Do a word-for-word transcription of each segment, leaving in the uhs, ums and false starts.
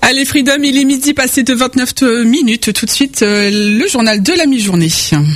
Allez Freedom, il est midi passé de vingt-neuf minutes. Tout de suite, euh, le journal de la mi-journée.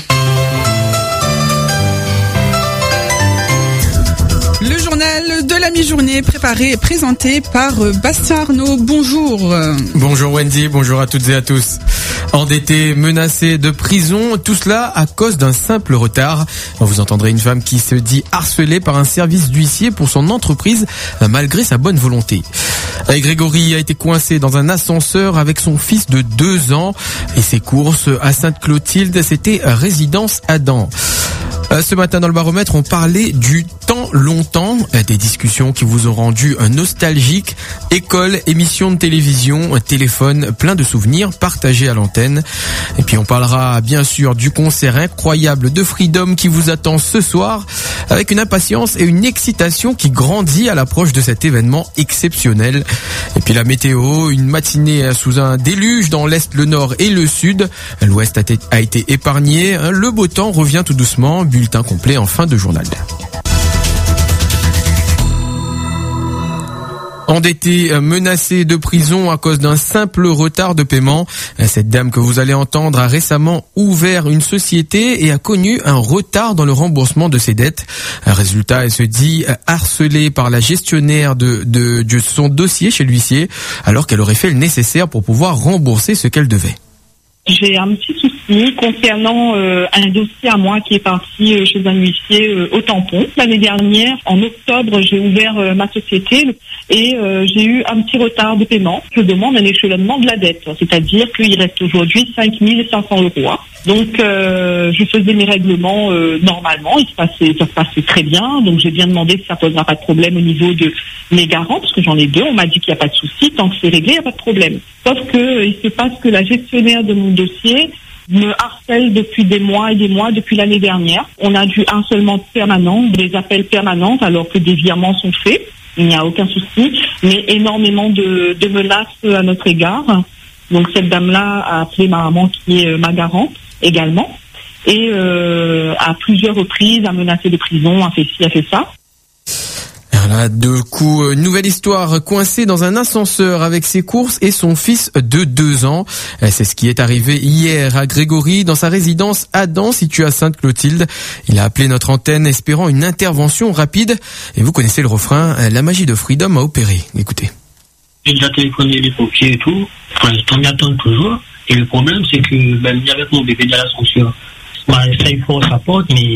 Le journal de la mi-journée préparé et présenté par Bastien Arnaud. Bonjour. Bonjour Wendy, bonjour à toutes et à tous. Endetté, menacé de prison, tout cela à cause d'un simple retard. Vous entendrez une femme qui se dit harcelée par un service d'huissier pour son entreprise malgré sa bonne volonté. Grégory a été coincé dans un ascenseur avec son fils de deux ans et ses courses à Sainte-Clotilde, c'était résidence Adam. Ce matin dans le baromètre, on parlait du temps longtemps, des discussions qui vous ont rendu nostalgique, école, émission de télévision, téléphone, plein de souvenirs partagés à l'antenne. Et puis on parlera bien sûr du concert incroyable de Freedom qui vous attend ce soir, avec une impatience et une excitation qui grandit à l'approche de cet événement exceptionnel. Et puis la météo, une matinée sous un déluge dans l'est, le nord et le sud. L'ouest a été épargné, le beau temps revient tout doucement. Bulletin complet en fin de journal. Endetté, menacé de prison à cause d'un simple retard de paiement. Cette dame que vous allez entendre a récemment ouvert une société et a connu un retard dans le remboursement de ses dettes. Résultat, elle se dit harcelée par la gestionnaire de, de, de son dossier chez l'huissier, alors qu'elle aurait fait le nécessaire pour pouvoir rembourser ce qu'elle devait. J'ai un petit souci concernant euh, un dossier à moi qui est parti euh, chez un huissier euh, au tampon. L'année dernière, en octobre, j'ai ouvert euh, ma société et euh, j'ai eu un petit retard de paiement. Je demande un échelonnement de la dette, c'est-à-dire qu'il reste aujourd'hui cinq mille cinq cents euros. Donc, euh, je faisais mes règlements euh, normalement, il se passait, ça se passait très bien. Donc, j'ai bien demandé si ça posera pas de problème au niveau de mes garants, parce que j'en ai deux. On m'a dit qu'il n'y a pas de souci, tant que c'est réglé, il n'y a pas de problème. Sauf que euh, il se passe que la gestionnaire de mon dossier me harcèle depuis des mois et des mois, depuis l'année dernière. On a du harcèlement permanent, des appels permanents, alors que des virements sont faits. Il n'y a aucun souci, mais énormément de, de menaces à notre égard. Donc, cette dame-là a appelé ma maman qui est ma garante également, et euh, à plusieurs reprises a menacé de prison, a fait ci, a fait ça. Voilà, deux coups, nouvelle histoire, coincé dans un ascenseur avec ses courses et son fils de deux ans. C'est ce qui est arrivé hier à Grégory dans sa résidence Adam située à Sainte-Clotilde. Il a appelé notre antenne espérant une intervention rapide. Et vous connaissez le refrain, la magie de Freedom a opéré. Écoutez. J'ai déjà téléphoné les pompiers et tout. Pour l'instant, on y attend toujours. Et le problème, c'est que, ben, avec mon bébé dans l'ascenseur, ben, ça, il faut sa porte, mais